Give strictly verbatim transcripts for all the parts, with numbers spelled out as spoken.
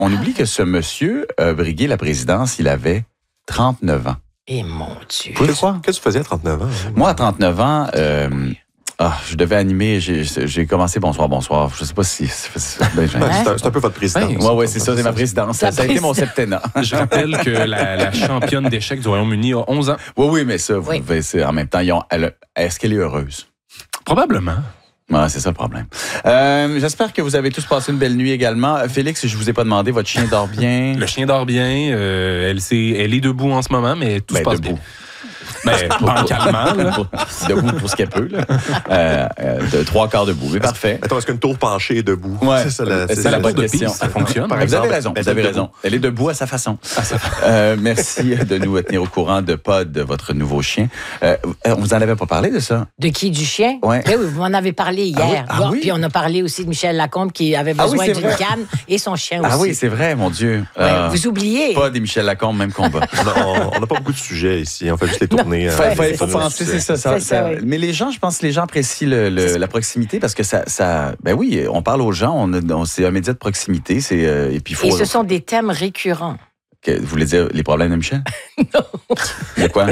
on oublie que ce monsieur a brigué la présidence, il avait trente-neuf ans. Et mon Dieu. Vous le croire? Qu'est-ce que tu faisais à trente-neuf ans? Hein? Moi, à trente-neuf ans, euh, ah, je devais animer, j'ai, j'ai commencé Bonsoir, Bonsoir. Je sais pas si... C'est, c'est, ben, c'est, un, c'est un peu votre présidence. Oui, ouais, ouais, c'est ça, c'est ma présidence. Ça, ça a été mon septennat. Je rappelle que la, la championne d'échecs du Royaume-Uni a onze ans. Oui, oui, mais ça, vous oui. devez, c'est, en même temps, ils ont, elle, est-ce qu'elle est heureuse? Probablement. Ouais, c'est ça le problème. Euh, j'espère que vous avez tous passé une belle nuit également. Félix, je vous ai pas demandé, votre chien dort bien? Le chien dort bien. Euh, elle, s'est, elle est debout en ce moment, mais tout ben, se passe debout. bien. Ben, pas en calmant, là. Debout pour ce qu'elle peut, là. Euh, euh, de trois quarts debout. Mais parfait. Attends, est-ce qu'une tour penchée est debout? Ouais, c'est ça, la, c'est, c'est c'est la, la bonne question. Ça fonctionne. Vous exemple, avez raison, elle vous avez est raison. debout. Elle est debout à sa façon. Euh, merci de nous tenir au courant de Pod, de votre nouveau chien. Euh, on vous en avait pas parlé de ça? De qui, du chien? Ouais. Ben oui, vous m'en avez parlé hier. Ah oui? Ah Bon, oui? Puis on a parlé aussi de Michel Lacombe qui avait Ah oui, besoin c'est d'une vrai. canne et son chien aussi. Ah oui, c'est vrai, mon Dieu. Ouais, Euh, vous oubliez. Pod et Michel Lacombe, même combat. On n'a pas beaucoup de sujets ici. On fait juste les tourner. Faut, euh, faut, les faut tourner penser, succès. c'est ça. ça, C'est ça, ça oui. Mais les gens, je pense que les gens apprécient le, le, la proximité parce que ça, ça. Ben oui, on parle aux gens, on, on, c'est un média de proximité. C'est, euh, et puis faut, Et ce sont des thèmes récurrents. que, vous voulez dire les problèmes de Michel? Non. De quoi?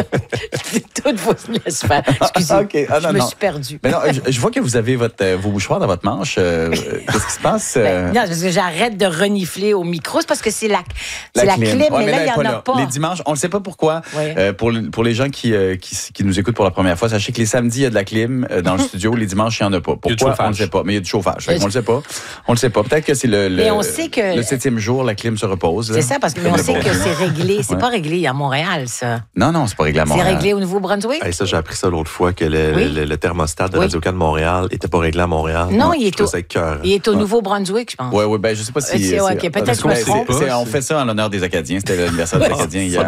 Toutes vos laisse faire. Excusez, Ok. Ah, non, je me non. suis perdue. Mais non, je, je vois que vous avez votre, euh, vos mouchoirs dans votre manche. Euh, qu'est-ce qui se passe? Euh... Ben, non, parce que j'arrête de renifler au micro. C'est parce que c'est la, c'est la, clim, Ouais, mais, là, il n'y en a là. pas. Les dimanches, on ne sait pas pourquoi. Oui. Euh, pour, pour les gens qui, euh, qui, qui nous écoutent pour la première fois, sachez que les samedis, il y a de la clim euh, dans le studio. Les dimanches, il n'y en a pas. Il y a du Pourquoi? On ne chauffage. sait pas. Mais il y a du chauffage. Fait qu'on le sait pas. On le sait pas. Peut-être que c'est le, le, Mais on sait que- le septième jour, la clim se repose. là. C'est ça, parce que mais on Comme le sait bon que vin. c'est réglé. C'est Ouais. pas réglé à Montréal, ça. Non, non, c'est pas réglé à C'est Montréal. réglé au Nouveau-Brunswick? Hey, ça, j'ai appris ça l'autre fois, que le, Oui. le, le thermostat de Oui. Radio-Can de Montréal n'était pas réglé à Montréal. Non, Ouais, il est je trouvais au- ça écœurant. Il est au Nouveau-Brunswick, je pense. Oui, oui, ben je sais pas si... Euh, c'est- ok, peut-être parce que je me c'est- trompe. c'est- On fait ça en l'honneur des Acadiens. C'était l'anniversaire des Acadiens hier.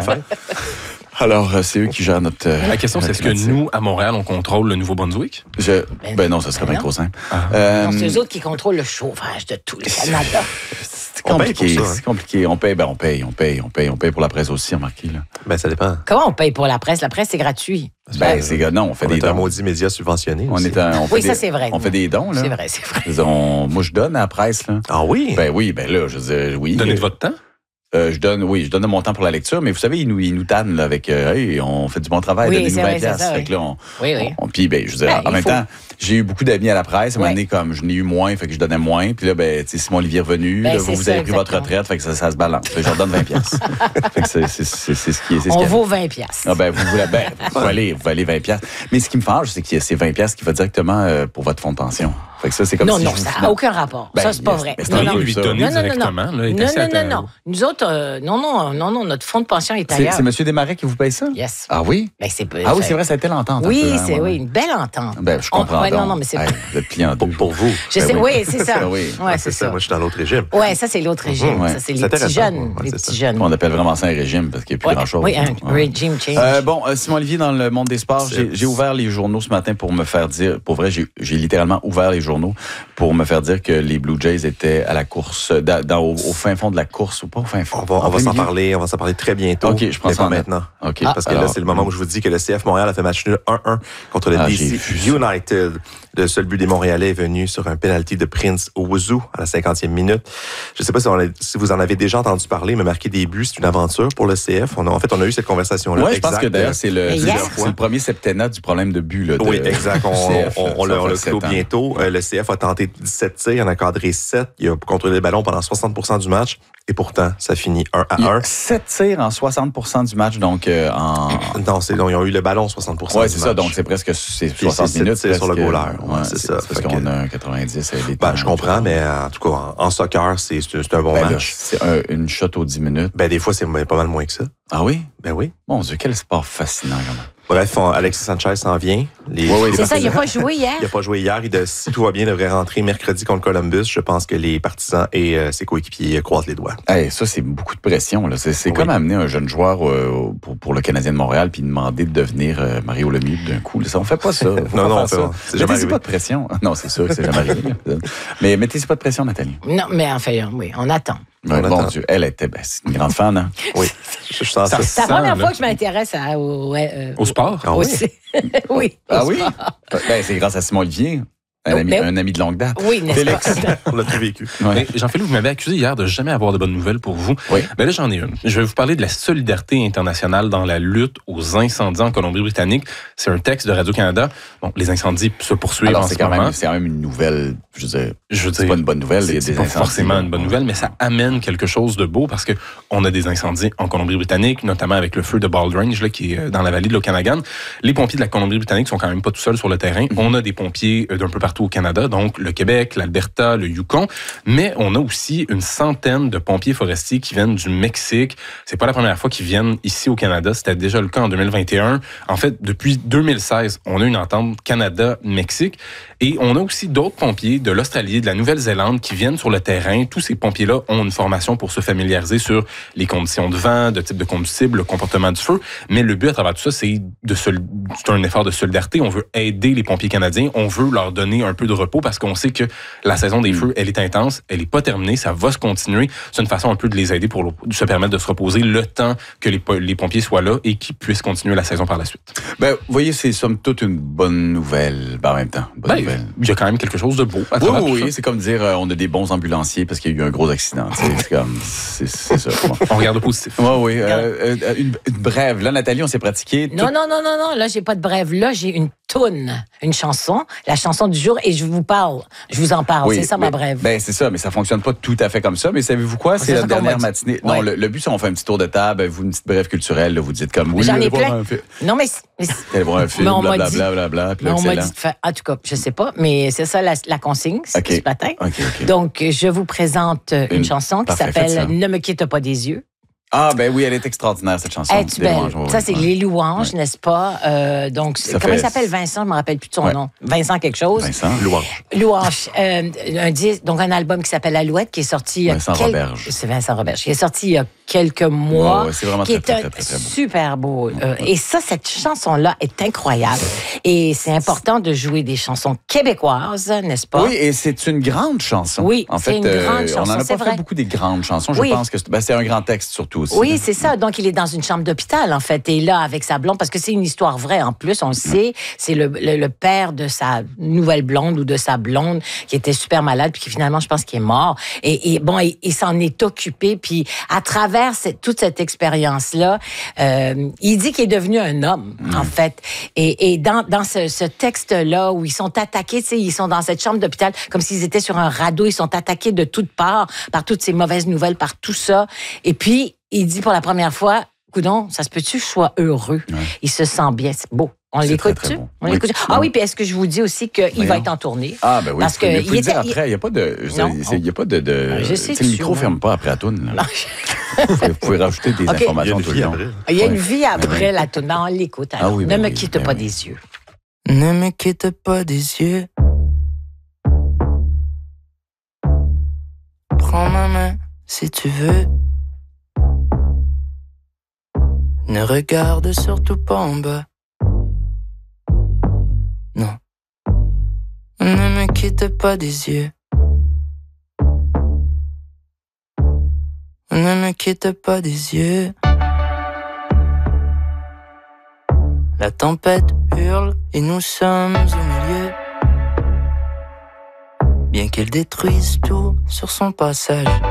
Alors, euh, c'est eux qui gèrent notre... euh, La question, c'est est-ce que notre- nous, à Montréal, on contrôle le Nouveau-Brunswick? Je... Ben Ben non, ça serait ben bien non. trop simple. Ah. Euh, Non, c'est eux autres qui contrôlent le chauffage de tout le Canada. C'est On paye compliqué, pour ça, hein. c'est compliqué. On paye, ben on paye, on paye, on paye, on paye pour la presse aussi, remarquez, là. Ben, ça dépend. Comment on paye pour la presse? La presse, c'est gratuit. Ben, c'est non, on fait On des est un dons. maudit média subventionné. On aussi. est un, on fait Oui, des, ça, c'est vrai. On fait des dons, là. C'est vrai, c'est vrai. On- moi, je donne à la presse, là. Ah oui? Ben oui, ben là, je veux dire, oui. Donnez de votre temps? Euh, je donne, oui, je donne de mon temps pour la lecture, mais vous savez, ils nous, ils nous tannent, là, avec, euh, hey, on fait du bon travail, Oui, donnez-nous c'est vingt vrai, c'est piastres. ça, Fait oui. que là, on, Oui, oui. on, puis, ben, je veux dire, Ben, en il même faut. temps, j'ai eu beaucoup d'amis à la presse. À un moment Ouais. donné, comme, je n'ai eu moins, fait que je donnais moins. Puis là, ben, tu sais, Simon Olivier est revenu. Ben, là, c'est vous, vous ça, avez pris votre exactement. retraite, fait que ça, ça se balance. Fait que je leur donne vingt piastres. Fait que c'est, c'est, c'est, c'est ce qui est, c'est ce On qui est- vaut vingt piastres. Ah ben, vous voulez, ben, vous valez, vous valez vingt piastres. Mais ce qui me fâche, c'est que c'est vingt piastres qui va directement euh, pour votre fonds de pension. Fait que ça, c'est comme Non, si non, je vous- ça n'a aucun rapport. Ben, ça, c'est pas yes, vrai. mais c'est Non, un non. peu lui ça. donner Non, non, non, directement. non. Là, est Non, assis à non, non, ta- non. Nous autres, euh, non, non, non, non, notre fonds de pension est C'est, ailleurs. c'est M. Desmarais qui vous paye ça? Yes. Ah oui? Ben, c'est pas- Ah oui, c'est vrai, ça a été l'entente. un Oui, peu, hein, c'est ouais, oui, ouais. une belle entente. Ben, je On- comprends. ouais, non, donc. non, mais c'est Hey, pas- vous êtes plié en deux. Pour, pour vous. Je Ben sais, oui. oui, c'est ça. Ben oui. Ouais, Ouais, c'est c'est ça. ça. Moi, je suis dans l'autre régime. Ouais, ça, c'est l'autre régime. Ouais. Ça, c'est C'est les petits intéressant. jeunes. Ouais, Les c'est petits ça. jeunes. On appelle vraiment ça un régime parce qu'il n'y a plus Ouais, grand-chose. oui, un Ouais. regime change. Euh, bon, euh, Simon Olivier, dans le monde des sports, j'ai, j'ai ouvert les journaux ce matin pour me faire dire, pour vrai, j'ai, j'ai littéralement ouvert les journaux pour me faire dire que les Blue Jays étaient à la course, dans, dans- au, au fin fond de la course, ou pas au fin fond. On va, on En va s'en milieu. parler, on va s'en parler très bientôt. OK, je prends mais ça pas en note. maintenant. OK. Parce que Alors, là, c'est le moment où je vous dis que le C F Montréal a fait match nul un un contre le Ah, D j'ai C vu ça. United. Le seul but des Montréalais est venu sur un penalty de Prince Owusu à la cinquantième minute. Je ne sais pas si, on a- si vous en avez déjà entendu parler, mais marquer des buts, c'est une aventure pour le C F. On a, en fait, on a eu cette conversation-là. Ouais, je pense Exact. que d'ailleurs, c'est le, Mais c'est, hier- le, c'est le premier septennat du problème de but. Là, de, Oui, exact. On, du C F, on, on, ça l'a, on fait l'a sept clos ans. bientôt. Euh, le C F a tenté dix-sept tirs, en a cadré sept. Il a contrôlé le ballon pendant soixante pour cent du match. Et pourtant, ça finit un à Il y un. a sept tirs en soixante pour cent du match, donc euh, en... Non, c'est, non, ils ont eu le ballon soixante pour cent Ouais, du c'est match. ça, donc c'est presque c'est Puis soixante c'est minutes. sept tirs sur le presque. goaler. Ouais, Ouais, c'est c'est, ça. c'est parce Fait qu'on que- a un quatre-vingt-dix. Elle est Ben, en- je comprends, mais en tout cas, en, en soccer, c'est, c'est, c'est un bon Ben là, match. c'est un- une shot aux dix minutes. Ben, des fois, c'est pas mal moins que ça. Ah oui? Ben oui. Mon Dieu, quel sport fascinant, quand même. Bref, on- Alexis Sanchez s'en vient. Les, Ouais, ouais, les C'est ça, il n'a partisans- pas joué hier. Il n'a pas joué hier. Il de, si tout va bien, il devrait rentrer mercredi contre Columbus. Je pense que les partisans et euh, ses coéquipiers euh, croisent les doigts. Hey, ça, c'est beaucoup de pression. Là. C'est, c'est Oui. comme amener un jeune joueur euh, pour, pour le Canadien de Montréal puis demander de devenir euh, Mario Lemieux d'un coup. Là. Ça, on fait pas ça. Faut Non, pas non, faire on fait ça. pas. C'est jamais Mettez-y arrivé. pas de pression. Non, c'est sûr que c'est jamais arrivé. Mais mettez-y pas de pression, Nathalie. Non, mais enfin, oui, on attend. Ouais, On bon attend. Dieu, elle était ben, c'est une grande fan. Hein? Oui. Je, je sens ça. Ça- C'est la Sans, première là. fois que je m'intéresse à, au, ouais, euh, Au sport? Ah au- oui? oui. Ah au oui? sport. Ben, c'est grâce à Simon Olivier. Un, Oh, ami, ben, un ami de longue date. Oui, n'est-ce Félix. pas? On l'a tout vécu. Ouais. Mais Jean-Philippe, vous m'avez accusé hier de jamais avoir de bonnes nouvelles pour vous. Oui. Ben là, j'en ai une. Je vais vous parler de la solidarité internationale dans la lutte aux incendies en Colombie-Britannique. C'est un texte de Radio-Canada. Bon, les incendies se poursuivent Alors, en c'est ce quand, moment. même, c'est quand même une nouvelle, je veux dire, Je veux c'est dire, pas une bonne nouvelle. Il y a C'est des pas incendies. forcément une bonne nouvelle, mais ça amène quelque chose de beau parce que on a des incendies en Colombie-Britannique, notamment avec le feu de Baldrange, là, qui est dans la vallée de l'Okanagan. Les pompiers de la Colombie-Britannique sont quand même pas tout seuls sur le terrain. Mm-hmm. On a des pompiers d'un peu partout au Canada, donc le Québec, l'Alberta, le Yukon, mais on a aussi une centaine de pompiers forestiers qui viennent du Mexique. C'est pas la première fois qu'ils viennent ici au Canada, c'était déjà le cas en deux mille vingt et un. En fait, depuis deux mille seize, on a une entente Canada-Mexique et on a aussi d'autres pompiers de l'Australie, de la Nouvelle-Zélande qui viennent sur le terrain. Tous ces pompiers-là ont une formation pour se familiariser sur les conditions de vent, de type de combustible, le comportement du feu, mais le but à travers tout ça, c'est de sol... c'est un effort de solidarité. On veut aider les pompiers canadiens, on veut leur donner un peu de repos parce qu'on sait que la saison des feux, elle est intense, elle est pas terminée, ça va se continuer. C'est une façon un peu de les aider pour se permettre de se reposer le temps que les, les pompiers soient là et qu'ils puissent continuer la saison par la suite. Ben, vous voyez, c'est somme toute une bonne nouvelle, ben, en même temps. Bonne Ben, nouvelle. il y a quand même quelque chose de beau à Oui, travers oui, tout oui, ça. c'est comme dire euh, on a des bons ambulanciers parce qu'il y a eu un gros accident. C'est comme, c'est, c'est ça. Bon. On regarde au positif. Oui, oui. Euh, euh, une, une brève. Là, Nathalie, on s'est pratiqué. Non, non, non, non, non. Là, j'ai pas de brève. Là, j'ai une toune, une chanson, la chanson du jour, et je vous parle. Je vous en parle. Oui, c'est ça, mais, ma brève. Ben, c'est ça, mais ça fonctionne pas tout à fait comme ça. Mais savez-vous quoi? C'est, C'est la ça qu'on dernière m'a dit. matinée. Ouais. Non, le, le but, c'est qu'on fait un petit tour de table, vous, une petite brève culturelle, là, vous dites comme oui, J'en ai allez voir plein. un film. Non, mais... mais Allez voir un film, Mais on m'a blablabla, dit- blablabla. Puis mais là, on m'a excellent. dit de faire... En tout cas, je sais pas, mais c'est ça la, la consigne OK. ce matin. OK, OK. Donc, je vous présente une, Une- chanson qui Parfait, faites ça. s'appelle « Ne me quitte pas des yeux ». Ah, ben oui, elle est extraordinaire, cette chanson. Es-tu Des belle? louanges, oui, Ça, oui, c'est oui. les louanges, Ouais. n'est-ce pas? Euh, donc, Ça comment fait- il s'appelle, Vincent? Je me rappelle plus de son Ouais. nom. Vincent quelque chose. Vincent. Louange. Louange. Euh, un disque, donc un album qui s'appelle Alouette, qui est sorti il y a Vincent quel- Roberge. C'est Vincent Roberge. Qui est sorti il y a quelques mois. Ouais, ouais, c'est vraiment qui très, est très, un très, très, très beau. super beau. Euh, et ça, cette chanson-là est incroyable. Et c'est important de jouer des chansons québécoises, n'est-ce pas? Oui, et c'est une grande chanson. Oui, en c'est fait, une grande on chanson, n'en a c'est pas vrai. fait beaucoup des grandes chansons. Je Oui. pense que c'est, ben, c'est un grand texte surtout aussi. Oui, c'est ça. Donc, il est dans une chambre d'hôpital, en fait. Et là, avec sa blonde, parce que c'est une histoire vraie, en plus, on le sait. C'est le, le, le père de sa nouvelle blonde ou de sa blonde qui était super malade, puis qui finalement, je pense qu'il est mort. Et, et bon, il, il s'en est occupé. Puis, à travers cette, toute cette expérience-là, euh, il dit qu'il est devenu un homme, Mm. en fait. Et, et dans, dans ce, ce texte-là, où ils sont attaqués, tu sais, ils sont dans cette chambre d'hôpital, comme s'ils étaient sur un radeau, ils sont attaqués de toutes parts, par toutes ces mauvaises nouvelles, par tout ça. Et puis, il dit pour la première fois, coudonc, ça se peut-tu que je sois heureux? Ouais. Il se sent bien. C'est beau. On C'est l'écoute-tu? très, très bon. On Oui. l'écoute. Ah oui, puis est-ce que je vous dis aussi qu'il Voyons. va être en tournée? Ah, ben oui. Parce vous pouvez- que vous pouvez il le dire était- après. Il n'y a pas de. Non. c'est- Il n'y a pas de. de Je sais tu sais, le dessus, micro ne moi. ferme pas après la toune. là. Non. Vous pouvez- vous pouvez rajouter des OK. Il y a informations une tout vie le long. après. Il y a une Ouais. vie après Ben oui. la tournée. Ben, on l'écoute. alors. Ah oui, ne ben me oui, quitte ben pas oui. des yeux. Ne me quitte pas des yeux. Prends ma main si tu veux. Ne regarde surtout pas en bas. Non. Ne me quitte pas des yeux. Ne me quitte pas des yeux. La tempête hurle et nous sommes au milieu. Bien qu'elle détruise tout sur son passage.